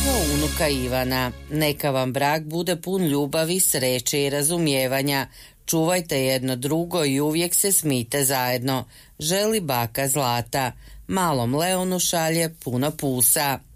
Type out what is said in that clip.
unuka Ivana. Neka vam brak bude pun ljubavi, sreće i razumijevanja. Čuvajte jedno drugo i uvijek se smijte zajedno. Želi baka Zlata. Malom Leonu šalje puno pusa.